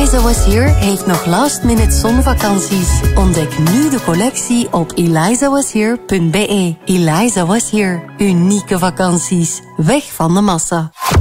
Eliza Was Here heeft nog last-minute zonvakanties. Ontdek nu de collectie op elizawashere.be. Eliza Was Here. Unieke vakanties. Weg van de massa.